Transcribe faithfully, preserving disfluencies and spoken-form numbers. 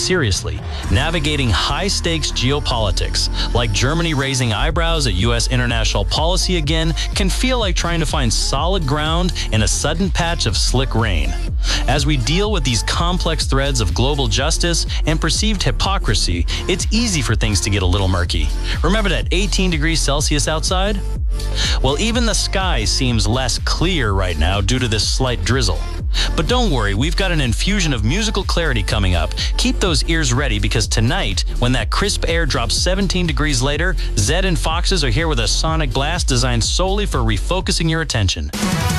seriously, navigating high-stakes geopolitics, like Germany raising eyebrows at U S international policy again, can feel like trying to find solid ground in a sudden patch of slick rain. As we deal with these complex threads of global justice and perceived hypocrisy, it's easy for things to get a little murky. Remember that eighteen degrees Celsius outside? Well, even the sky seems less clear right now due to this slight drizzle. But don't worry, we've got an infusion of musical clarity coming up. Keep those ears ready, because tonight, when that crisp air drops seventeen degrees later, Zedd and Foxes are here with a sonic blast designed solely for refocusing your attention.